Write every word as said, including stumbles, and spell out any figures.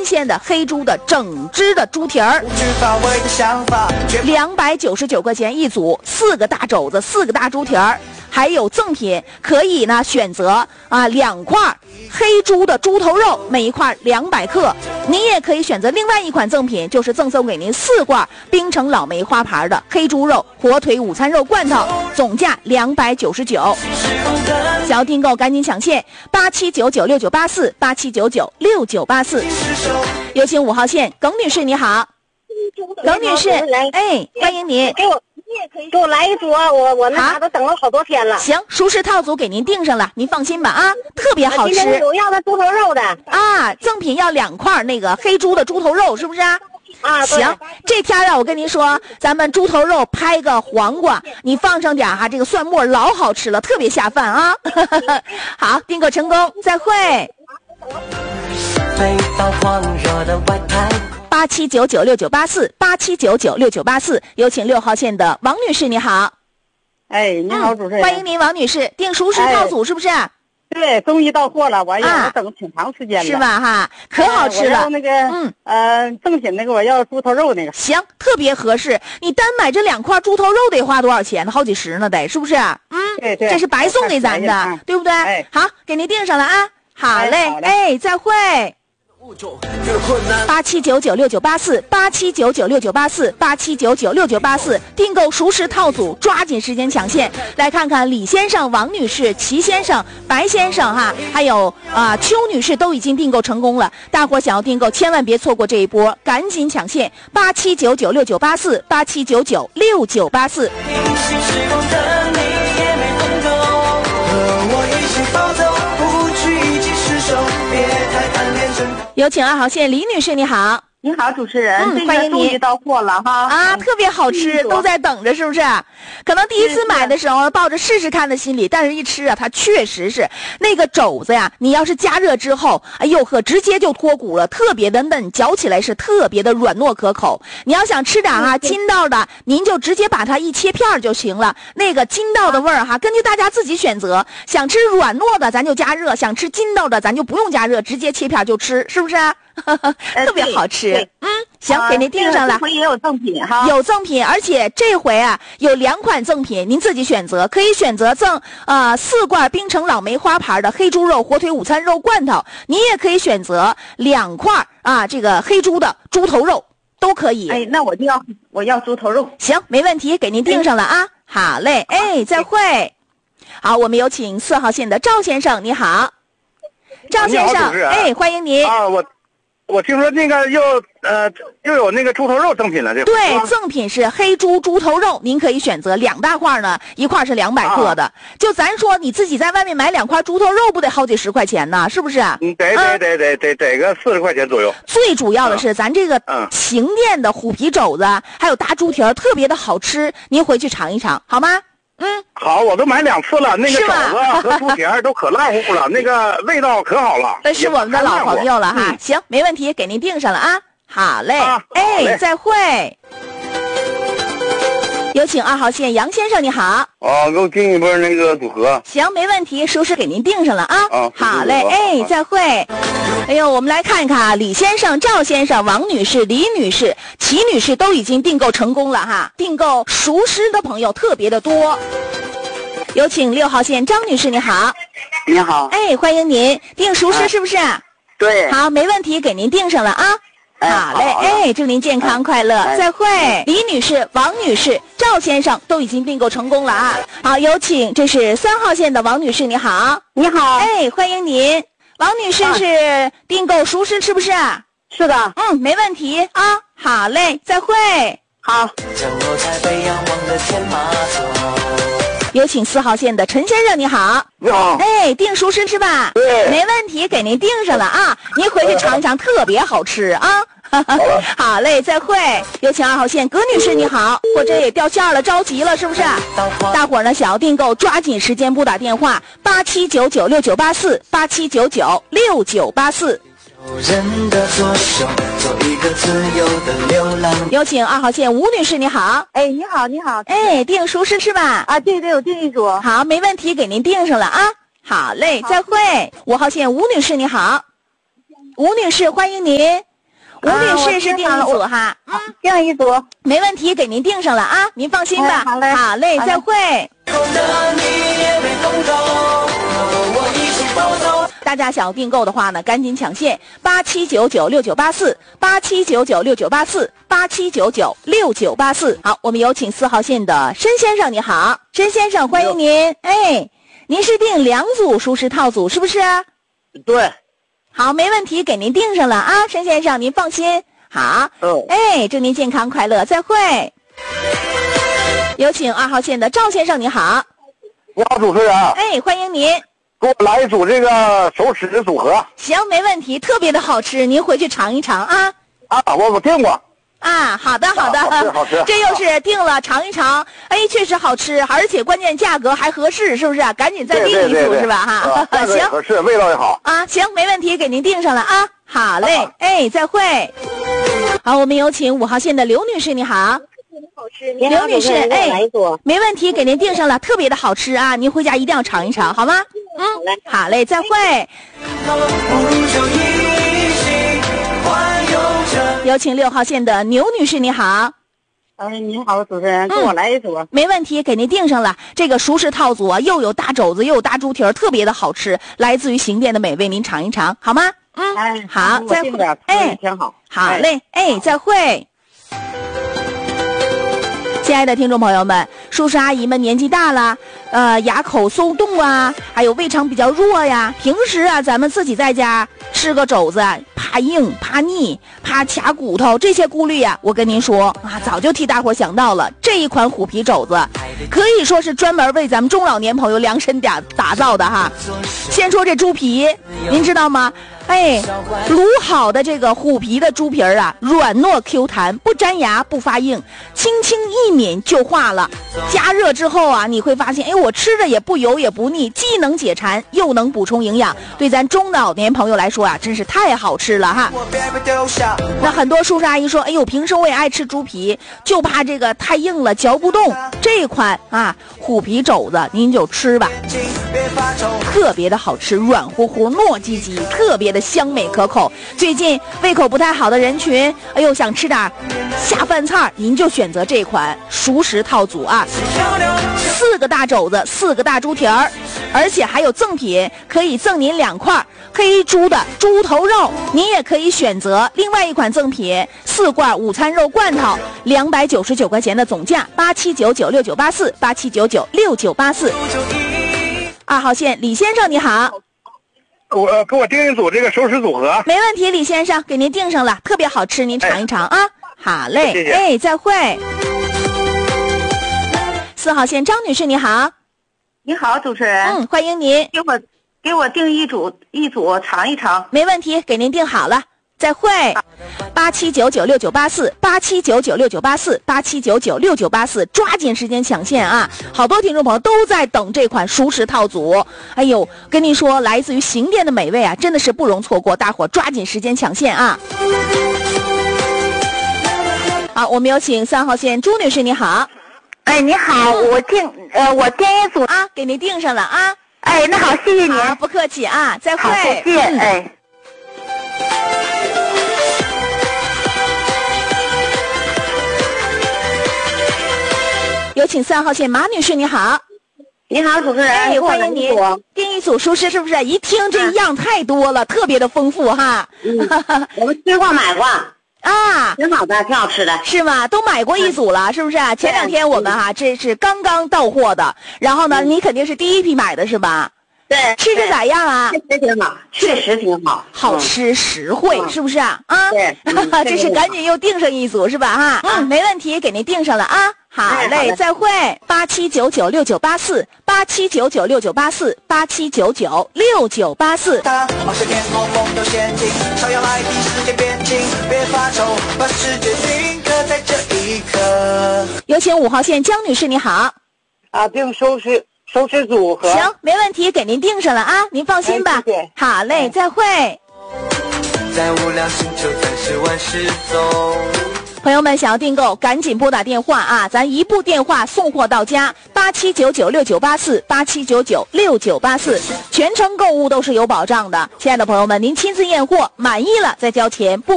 鲜的黑猪的整只的猪蹄儿，两百九十九块钱一组，四个大肘子，四个大猪蹄儿。还有赠品，可以呢选择啊两块黑猪的猪头肉，每一块两百克。您也可以选择另外一款赠品，就是赠送给您四罐冰城老梅花牌的黑猪肉火腿午餐肉罐头，总价两百九十九。想要订购赶紧抢线八七九九六九八四八七九九六九八四。有请五号线耿女士，你好。耿女士，哎，欢迎您。 给我给我来一桌，我我那啥都等了好多天了。 行，熟食套组给您订上了，您放心吧啊，特别好吃。 今天有要的猪头肉的啊，赠品要两块那个黑猪的猪头肉，是不是啊？ 啊， 行，这天啊，我跟您说，咱们猪头肉拍个黄瓜，你放上点哈、啊、这个蒜末，老好吃了，特别下饭啊。好，订购成功，再会。八七九九六九八四八七九九六九八四，有请六号线的王女士，你好。 哎，你好，主持人、 嗯。欢迎您，王女士，订熟食套组、哎、是不是？ 对，终于到货了，我也是等挺长时间了， 是吧？哈，可好吃了。 哎、我要那个，嗯，呃，赠品那个我要猪头肉那个。 行，特别合适。你单买这两块猪头肉得花多少钱呢？好几十呢，得是不是？嗯， 对对， 这是白送给咱的，嗯、对不对？ 哎， 好，给您订上了啊。好嘞，哎，哎再会。八七九九六九八四八七九九六九八四八七九九六九八四，订购熟食套组，抓紧时间抢线。来看看李先生、王女士、齐先生、白先生哈，还有啊、呃、邱女士都已经订购成功了。大伙想要订购，千万别错过这一波，赶紧抢线。八七九九六九八四八七九九六九八四。有请二号线李女士，你好。 你好，主持人， 嗯，欢迎您。 终于到货了哈啊，特别好吃，都在等着，是不是？可能第一次买的时候抱着试试看的心理，但是一吃啊，它确实是那个肘子呀，你要是加热之后，哎呦呵，直接就脱骨了，特别的嫩，嚼起来是特别的软糯可口。你要想吃点啊筋道的，您就直接把它一切片就行了。那个筋道的味儿哈，根据大家自己选择，想吃软糯的咱就加热，想吃筋道的咱就不用加热，直接切片就吃，是不是？特别好吃。嗯，行，给您订上了。 这回也有赠品哈， 有赠品，而且这回啊有两款赠品，您自己选择，可以选择赠呃四罐冰城老梅花牌的黑猪肉火腿午餐肉罐头，您也可以选择两块啊这个黑猪的猪头肉都可以。 哎，那我就要我要猪头肉。 行，没问题，给您订上了啊。哎、好嘞，哎，再会。好，我们有请四号线的赵先生，你好。赵先生，哎，欢迎您。 啊，我。我听说那个又呃又有那个猪头肉赠品了，这对，赠品是黑猪猪头肉，您可以选择两大块呢，一块是两百克的。啊、就咱说你自己在外面买两块猪头肉，不得好几十块钱呢？是不是？ 嗯，得得得得得得个四十块钱左右。 最主要的是，咱这个旗店的虎皮肘子还有大猪蹄儿特别的好吃，您回去尝一尝好吗？嗯， 好，我都买两次了，那个肘子和猪蹄儿都可烂乎了，那个味道可好了。 那是我们的老朋友了哈，嗯、行，没问题，给您订上了啊。好嘞， 啊、 哎， 好嘞再会。有请二号线杨先生，你好。 啊，给我订一波那个组合。 行，没问题，熟食给您订上了啊。 啊， 好嘞，哎，再会。哎呦，我们来看一看啊，李先生、赵先生、王女士、李女士、齐女士都已经订购成功了哈。订购熟食的朋友特别的多。有请六号线张女士，你好。 你好。 哎，欢迎您，订熟食是不是？啊、 对。 好，没问题，给您订上了啊。 哎、 好嘞， 好哎，祝您健康快乐， 哎、 再会。李女士、王女士、赵先生都已经订购成功了啊！好，有请，这是三号线的王女士，你好， 你好， 哎，欢迎您。王女士是订购熟食是不是？ 是的， 嗯，没问题啊。好嘞，再会。 好。 有请四号线的陈先生，你好。 你好。 哎，订熟食是吧？ 对。 没问题，给您订上了啊！您回去尝一尝，特别好吃啊！好嘞，再会。有请二号线葛女士，你好，或者也掉线了，着急了，是不是？大伙儿呢想要订购，抓紧时间拨打电话八七九九六九八四八七九九六九八四。有请二号线吴女士，你好。 哎，你好，你好。 哎，订熟食是吧？ 啊，对对，我订一组。 好，没问题，给您订上了啊。好嘞，再会。五号线吴女士，你好。吴女士，欢迎您。 吴女士是订一组哈， 嗯，订一组， 没问题，给您订上了啊，您放心吧。 哎、好嘞， 好嘞，再会。大家想要订购的话呢，赶紧抢线八七九九六九八四八七九九六九八四八七九九六九八四。好，我们有请四号线的申先生，你好，申先生，欢迎您。哎，您是订两组舒适套组是不是？ 对。 好，没问题，给您订上了啊，申先生，您放心。好， 嗯， 哎，祝您健康快乐，再会。有请二号线的赵先生，你好。 你好，主持人。 哎，欢迎您。 给我来一组这个熟食的组合。 行，没问题，特别的好吃，您回去尝一尝啊。 啊，我我订过。 啊，好的好的， 啊、好吃好吃。 这又是订了，尝一尝，哎，确实好吃，而且关键价格还合适，是不是？赶紧再订一组， 对对对对是吧？哈， 啊、 行， 合适，味道也好。 啊，行，没问题，给您订上了啊。好嘞，啊、哎，再会。好，我们有请五号线的刘女士，你好。刘女士，哎，没问题，给您订上了，特别的好吃啊！您回家一定要尝一尝，好吗？嗯，好嘞，再会。有请六号线的牛女士，你好。 哎，你好，主持人，给我来一组、嗯。 没问题，给您订上了。这个熟食套组啊，又有大肘子，又有大猪蹄儿，特别的好吃，来自于邢店的美味，您尝一尝，好吗？嗯， 哎， 好，再会。哎， 挺好。 好嘞，哎，哎再会。亲爱的听众朋友们，叔叔阿姨们年纪大了，呃，牙口松动啊，还有胃肠比较弱呀。平时啊，咱们自己在家吃个肘子，怕硬、怕腻、怕卡骨头，这些顾虑呀、啊，我跟您说啊，早就替大伙想到了。这一款虎皮肘子，可以说是专门为咱们中老年朋友量身打打造的哈。先说这猪皮，您知道吗？哎，卤好的这个虎皮的猪皮儿啊，软糯 Q 弹，不粘牙不发硬，轻轻一抿就化了。加热之后啊，你会发现，哎，我吃着也不油也不腻，既能解馋又能补充营养，对咱中老年朋友来说啊，真是太好吃了哈。那很多叔叔阿姨说，哎呦，平时我也爱吃猪皮，就怕这个太硬了嚼不动。这款啊虎皮肘子您就吃吧，特别的好吃，软乎乎糯叽叽，特别的香美可口。最近胃口不太好的人群，哎呦，想吃点下饭菜，您就选择这款熟食套组啊，四个大肘子，四个大猪蹄儿，而且还有赠品，可以赠您两块黑猪的猪头肉，您也可以选择另外一款赠品，四罐午餐肉罐头，两百九十九块钱的总价，八七九九六九八四八七九九六九八四。二号线李先生你好。 我给我订一组这个熟食组合。 没问题，李先生，给您订上了，特别好吃，您尝一尝、哎、啊。好嘞， 谢谢。 哎，再会。四号线张女士，你好。 你好，主持人。 嗯，欢迎您。 给我给我订一组一组尝一尝。 没问题，给您订好了。再会。八七九九六九八四八七九九六九八四八七九九六九八四，抓紧时间抢线啊！好多听众朋友都在等这款熟食套组。哎呦，跟您说，来自于邢店的美味啊，真的是不容错过，大伙抓紧时间抢线啊！好，我们有请三号线朱女士，你好。 哎，你好，我订呃，我订一组啊，给您订上了啊。 哎，那好，谢谢您。 好，不客气啊，再会。 好，谢谢。嗯、哎。 有请三号线马女士，你好。 你好，主持人。 哎，欢迎您。订一组熟食是不是？一听这样太多了，啊、特别的丰富哈。 嗯，我们吃过买过。 啊， 挺好的，挺好吃的， 是吗？都买过一组了，是不是？前两天我们哈、啊，这是刚刚到货的，然后呢，嗯、你肯定是第一批买的是吧？ 对， 吃着咋样啊？ 确实挺好，确实挺好， 好吃实惠，嗯、是不是啊？啊， 对， 嗯、这是赶紧又订上一组是吧？哈，嗯，没问题，给您订上了啊。好嘞，再会。八七九九六九八四，八七九九六九八四，八七九九六九八四。有请五号线江女士，你好。 啊，订熟食熟食组合。 行，没问题，给您订上了啊，您放心吧。 哎、谢谢。 好嘞，哎、再会。 在无聊星球暂时万事走。 朋友们想要订购，赶紧拨打电话啊！咱一部电话送货到家，八七九九六九八四，八七九九六九八四，全程购物都是有保障的。亲爱的朋友们，您亲自验货，满意了再交钱，不